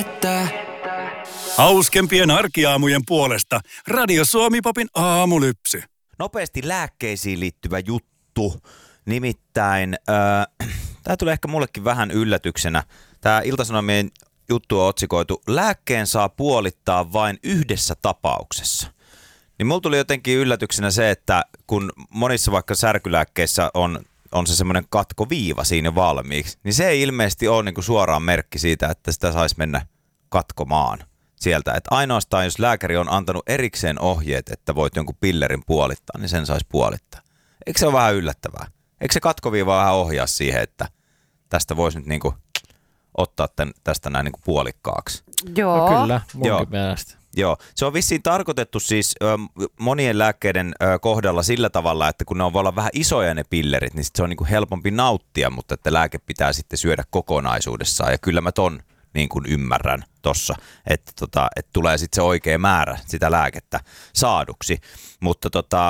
Hauskempien arkiaamujen puolesta Radio Suomi-popin aamulypsy. Nopeasti lääkkeisiin liittyvä juttu. Nimittäin, tämä tulee ehkä mullekin vähän yllätyksenä. Tämä Ilta-Sanomien juttu on otsikoitu "Lääkkeen saa puolittaa vain yhdessä tapauksessa". Niin mulla tuli jotenkin yllätyksenä se, että kun monissa vaikka särkylääkkeissä on se semmoinen katkoviiva siinä valmiiksi, niin se ei ilmeisesti ole niinku suoraan merkki siitä, että sitä saisi mennä katkomaan sieltä. Että ainoastaan jos lääkäri on antanut erikseen ohjeet, että voit jonkun pillerin puolittaa, niin sen saisi puolittaa. Eikö se ole vähän yllättävää? Eikö se katkoviiva vähän ohjaa siihen, että tästä voisi nyt niinku ottaa tästä näin niinku puolikkaaksi? Joo. No kyllä, munkin mielestä. Joo, se on vissiin tarkoitettu siis monien lääkkeiden kohdalla sillä tavalla, että kun ne voi olla vähän isoja ne pillerit, niin sit se on niinku helpompi nauttia, mutta että lääke pitää sitten syödä kokonaisuudessaan. Ja kyllä mä ton niin kuin ymmärrän tossa, että tulee sitten se oikea määrä sitä lääkettä saaduksi. Mutta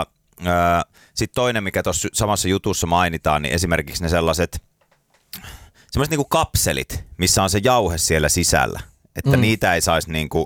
sitten toinen, mikä tuossa samassa jutussa mainitaan, niin esimerkiksi ne sellaiset niinku kapselit, missä on se jauhe siellä sisällä, että niitä ei saisi niinku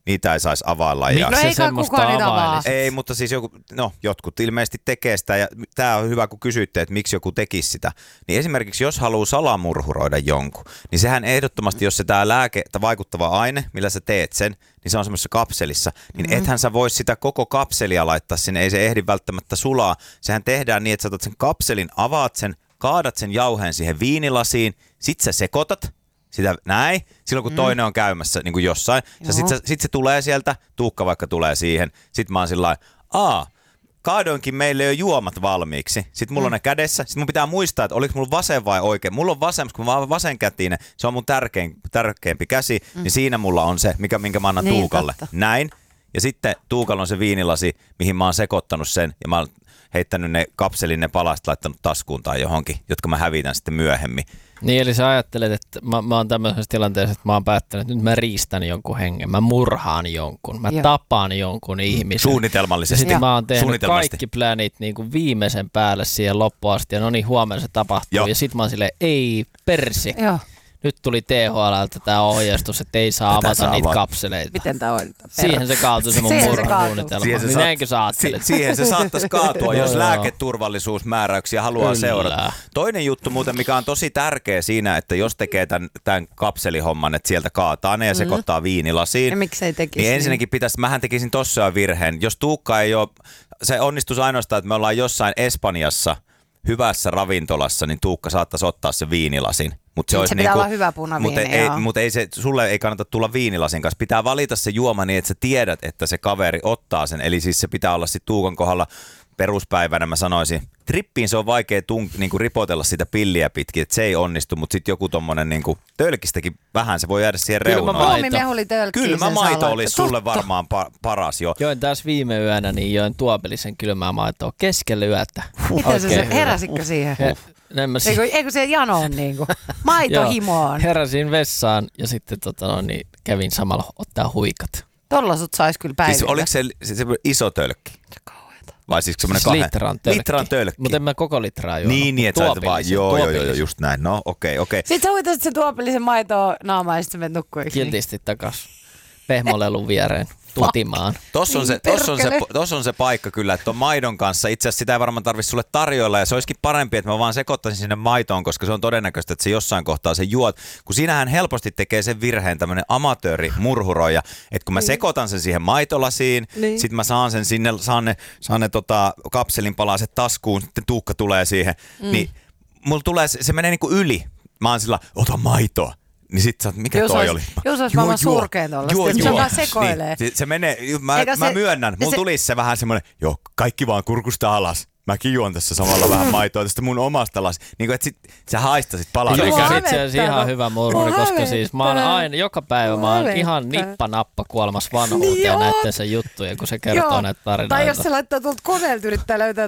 availla. No ei kai kukaan niitä avaa. Ei, mutta siis jotkut ilmeisesti tekee sitä, ja tämä on hyvä, kun kysyitte, että miksi joku tekisi sitä. Niin esimerkiksi jos haluaa salamurhuroida jonkun, niin sehän ehdottomasti, jos se tämä lääke tai vaikuttava aine, millä sä teet sen, niin se on semmoisessa kapselissa, niin ethän sä vois sitä koko kapselia laittaa sinne, ei se ehdi välttämättä sulaa. Sehän tehdään niin, että sä otat sen kapselin, avaat sen, kaadat sen jauheen siihen viinilasiin, sit sä sekoitat sitä näin, silloin kun toinen on käymässä niin kuin jossain. Sit se tulee sieltä, Tuukka vaikka tulee siihen. Sitten mä oon sillä lailla, kaadoinkin meille jo juomat valmiiksi. Sitten mulla on ne kädessä. Sitten mun pitää muistaa, että oliko mulla vasen vai oikein. Mulla on vasen, kun mä oon vasenkätinen. Se on mun tärkeämpi käsi. Niin siinä mulla on se, minkä mä annan niin, Tuukalle. Totta. Näin. Ja sitten Tuukalla on se viinilasi, mihin mä oon sekoittanut sen. Ja mä oon heittänyt ne kapselin, ne palaset, laittanut taskuun tai johonkin, jotka mä hävitän sitten myöhemmin. Niin, eli sä ajattelet, että mä oon tämmöisessä tilanteessa, että mä oon päättänyt, että nyt mä riistän jonkun hengen, mä murhaan jonkun, mä tapaan jonkun ihmisen. Suunnitelmallisesti. Sitten mä oon tehnyt kaikki plänit niin kuin viimeisen päälle siihen loppuun asti, ja no niin, huomenna se tapahtuu. Ja sit mä oon silleen, ei persi. Joo. Nyt tuli THL:ltä tämä ohjeistus, että ei saa avata niitä kapseleita. Miten tämä on? Siihen se kaatui se mun murhasuunnitelma. Näinkö sä ajattelet? Siihen se saattaisi kaatua, jos lääketurvallisuusmääräyksiä haluaa seurata. Toinen juttu muuten, mikä on tosi tärkeä siinä, että jos tekee tämän kapselihomman, että sieltä kaataa ne ja sekoittaa viinilasiin. Ja miksei tekisi? Niin ensinnäkin mähän tekisin tossa jo virheen. Jos Tuukka ei ole, se onnistuisi ainoastaan, että me ollaan jossain Espanjassa hyvässä ravintolassa, niin Tuukka saattaisi ottaa se viinilasin. Se pitää olla hyvä punaviini. Mutta sulle ei kannata tulla viinilasin kanssa. Pitää valita se juoma niin, että sä tiedät, että se kaveri ottaa sen. Eli siis se pitää olla sitten Tuukan kohdalla peruspäivänä, mä sanoisin. Trippiin se on vaikea niinku ripotella sitä pilliä pitkin, että se ei onnistu, mutta sitten joku tommonen niinku tölkistäkin vähän, se voi jäädä siihen reunaan. Kylmä maito olisi sulle varmaan paras jo. Join taas viime yönä, niin join tuopelisen kylmää maitoa keskellä yötä. Miten se heräsitkö siihen? Eikö se jano on niinku maitohimoon? Heräsin vessaan ja sitten niin kävin samalla ottaa huikat. Tolla sut sais kyllä päivillä. Siis oliko se iso tölkki? Vai siis semmoinen litran tölkki. Mutta en mä koko litraa juonut. Niin, että sä et vaan, joo, just näin. No, okei. Sitten sä huitasit sen tuopillisen maitoa naamaan ja sitten sä menet nukkuiksi. Kiltisti takas pehmolelun viereen tutimaan. Tossa on se paikka kyllä, että ton maidon kanssa itse asiassa sitä ei varmaan tarvitse sulle tarjoilla ja se olisikin parempi, että mä vaan sekoittaisin sinne maitoon, koska se on todennäköistä, että se jossain kohtaa se juot. Kun siinähän helposti tekee sen virheen tämmönen amatöörimurhuroija, että kun mä sekoitan sen siihen maitolasiin, sit mä saan sen sinne, saan ne kapselin palaset taskuun, sitten Tuukka tulee siihen, niin mulla tulee, se menee niinku yli. Mä oon sillä, ota maitoa. Niin sit sä, mikä toi oli? Jos olisi maailman surkeen tollaista, se vaan sekoilee. Niin, se menee, mä myönnän, mulla tulisi se vähän semmoinen, kaikki vaan kurkusta alas. Mäkin juon tässä samalla vähän maitoa tästä mun omasta lasista. Niin kuin, että sit sä haistasit palaa. Se on itse asiassa ihan hyvä murhuri, koska siis mä oon aina, joka päivä mä oon ihan nippa-nappa kuolemassa vanhuuteen näitten sen juttuja, kun se kertoo näitä tarinoita. Tai jos se laittaa tuolta koneelta yrittää löytää